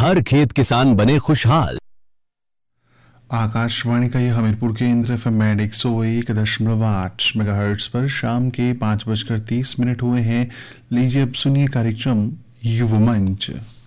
हर खेत किसान बने खुशहाल। आकाशवाणी का यह हमीरपुर केंद्र FM बैंड 101.8 मेगाहर्ट्ज पर शाम के 5:30 हुए हैं। लीजिए अब सुनिए कार्यक्रम युवा मंच।